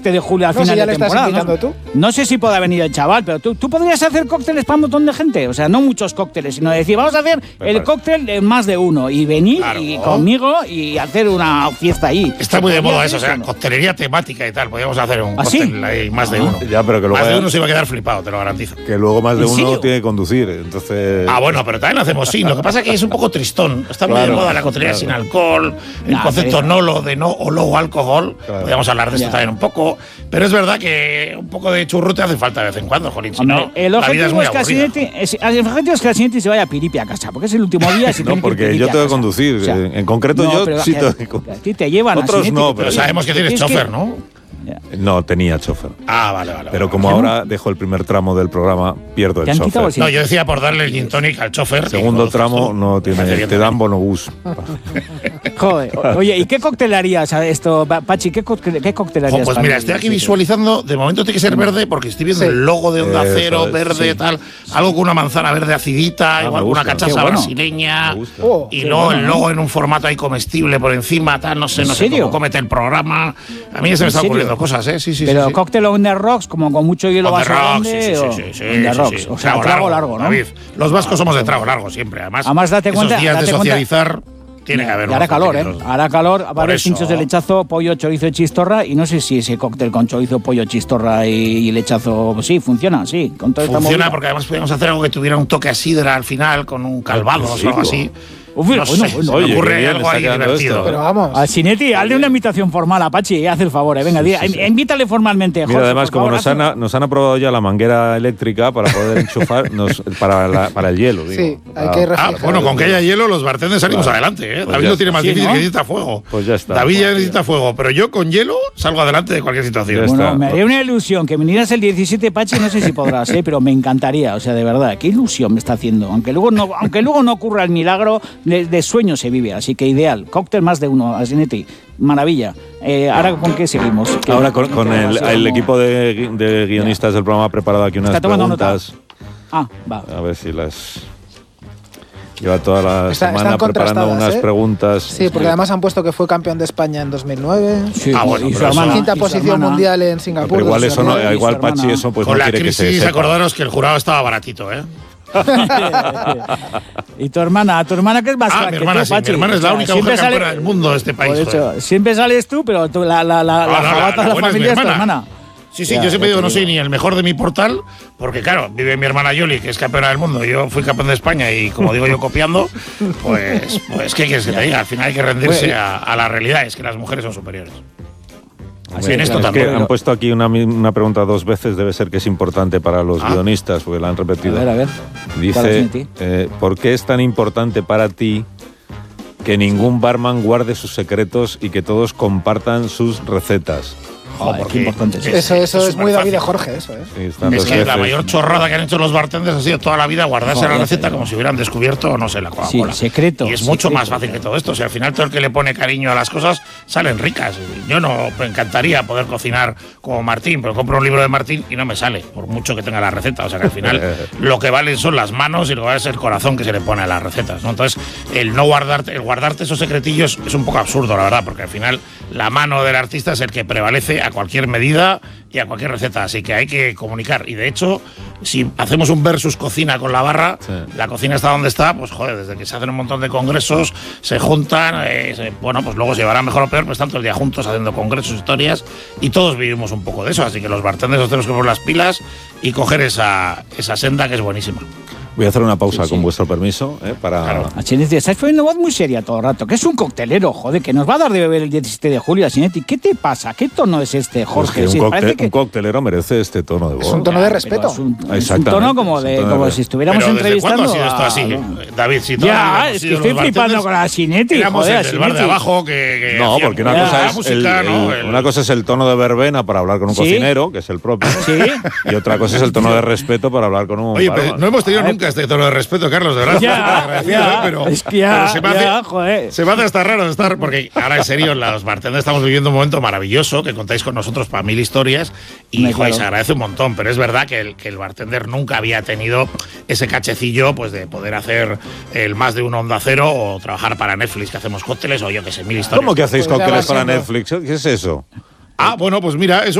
17 de julio al No, final si ya de le estás temporada. invitando tú. No sé si podrá venir el chaval, pero tú podrías hacer cócteles para un montón de gente. O sea, no muchos cócteles, sino decir, vamos a hacer el cóctel de más de uno y venir y conmigo y hacer una fiesta ahí. Está muy de moda eso, o sea, coctelería temática y tal. Podríamos hacer un cóctel ahí, más de uno. Ya, pero que luego más de uno se iba a quedar flipado, te lo garantizo. Que luego más de uno serio? tiene que conducir, entonces... Bueno, pero también hacemos sí. Lo que pasa es que es un poco tristón. Está muy de moda la coctelería sin alcohol, el concepto nolo de no o low alcohol. Podríamos hablar de esto también un poco. Pero es verdad que un poco de churrute hace falta de vez en cuando, jolín. Si no, el la vida es objetivo muy es que aburrida. Asinetti se vaya a Piripi a casa, porque es el último día. No, porque yo tengo que conducir. O sea, en concreto yo sí tengo que conducir. A ti te llevan. Otros no, pero sabemos que tienes chofer, ¿no? No, tenía chofer. Vale. Pero como ahora dejo el primer tramo del programa, pierdo el chofer. No, yo decía por darle el gin tonic al chofer. Segundo tramo no tiene, te dan bonobús. Joder, oye, ¿y qué cóctel harías esto, Pachi? ¿Qué cóctel harías? Pues mira, estoy aquí visualizando, de momento tiene que ser verde porque estoy viendo el logo de Onda Cero, verde, tal, algo con una manzana verde acidita, igual una cachaza brasileña, y luego el logo en un formato ahí comestible por encima, tal, no sé cómo comete el programa. A mí se me están ocurriendo cosas, sí. Pero cóctel on the rocks, como con mucho hielo on the rocks, sí. On the rocks, o sea, trago largo, ¿no? David, los vascos somos de trago largo siempre, además date cuenta, esos días de socializar. Tiene que haber hará calor, hará calor, va a haber eso. pinchos de lechazo, pollo, chorizo y chistorra, y no sé si ese cóctel con chorizo, pollo, chistorra y lechazo, sí, funciona, sí. Con todo funciona porque además podíamos hacer algo que tuviera un toque a sidra al final, con un calvados o algo así. No sé, se me ocurre algo ahí divertido. Pero vamos. A Sinetti, hazle una invitación formal a Pachi, haz el favor, venga, invítale formalmente. Mira, Jorge, además, como favor, nos han aprobado ya la manguera eléctrica para poder enchufar para el hielo. Digo. Sí, hay que reflejar. Bueno, con que haya hielo, los bartenders salimos adelante. Pues David lo tiene más difícil, ¿no? que necesita fuego. Pues ya está. David ya necesita fuego, pero yo con hielo salgo adelante de cualquier situación. Bueno, me haría una ilusión que vinieras el 17, Pachi, no sé si podrás, pero me encantaría, o sea, de verdad, qué ilusión me está haciendo. Aunque luego no ocurra el milagro, de sueños se vive, así que ideal. Cóctel más de uno, Asinetti. Maravilla. Ahora, ¿con qué seguimos? Ahora con el equipo de guionistas del programa ha preparado aquí unas preguntas. Va. A ver si las... Lleva toda la semana están preparando unas preguntas. Sí, porque además han puesto que fue campeón de España en 2009. Sí, bueno, y pero su hermana, quinta posición mundial en Singapur. Pero igual eso no, igual Pachi eso pues con no la quiere que se crisis, sepa. acordaros que el jurado estaba baratito, ¿eh? Y tu hermana que es más mi hermana, sí, mi hermana es la única mujer campeona del mundo de este país. Por eso, siempre sales tú, pero la jabata de la familia es tu hermana. Sí, yo siempre digo, no soy ni el mejor de mi portal, porque claro, vive mi hermana Yoli, que es campeona del mundo, yo fui campeón de España y como digo yo copiando, pues ¿qué quieres que te diga? Al final hay que rendirse a la realidad, es que las mujeres son superiores. Así en esto también. Han puesto aquí una pregunta dos veces, debe ser que es importante para los guionistas, porque la han repetido. A ver. Dice, ¿por qué es tan importante para ti que ningún barman guarde sus secretos y que todos compartan sus recetas? Joder, qué importante es eso es muy David de Jorge, eso, ¿eh? Sí, es que la mayor chorrada que han hecho los bartenders ha sido toda la vida guardarse la receta como si hubieran descubierto, no sé, la Coca-Cola. Sí, secreto. Y es mucho más fácil que todo esto. O sea, al final todo el que le pone cariño a las cosas salen ricas. Yo me encantaría poder cocinar como Martín, pero compro un libro de Martín y no me sale, por mucho que tenga la receta. O sea, que al final lo que valen son las manos y lo que vale es el corazón que se le pone a las recetas, ¿no? Entonces, el guardarte esos secretillos es un poco absurdo, la verdad, porque al final la mano del artista es el que prevalece a cualquier medida y a cualquier receta, así que hay que comunicar. Y de hecho, si hacemos un versus cocina con la barra, la cocina está donde está, pues joder, desde que se hacen un montón de congresos, se juntan, pues luego se llevarán mejor o peor, pues están todo el día juntos haciendo congresos, historias, y todos vivimos un poco de eso, así que los bartenders nos tenemos que poner las pilas y coger esa senda que es buenísima. Voy a hacer una pausa con vuestro permiso, para... Claro. Asinetti, estás poniendo voz muy seria todo el rato, que es un coctelero, joder, que nos va a dar de beber el 17 de julio, Asinetti. ¿Qué te pasa? ¿Qué tono es este, Jorge? Pues un coctelero merece este tono de voz. Es un tono de respeto. Es un tono como si estuviéramos pero entrevistando. ¿Desde cuándo ha sido esto así, David? Si ya, es que estoy flipando con Asinetti, joder, el bar de abajo que no, porque una cosa es el tono de verbena para hablar con un cocinero, que es el propio, y otra cosa es el tono de respeto para hablar con un barman. Oye, no hemos tenido nunca este tono de respeto, Carlos, de verdad. Pero se me hace hasta raro estar, porque ahora en serio, los bartenders estamos viviendo un momento maravilloso, que contáis con nosotros para 1000 historias, y joder, se agradece un montón, pero es verdad que el bartender nunca había tenido ese cachecillo pues de poder hacer el más de un Onda Cero o trabajar para Netflix, que hacemos cócteles, o yo que sé, 1000 historias. ¿Cómo que hacéis cócteles para Netflix? ¿Qué es eso? Bueno, pues mira, es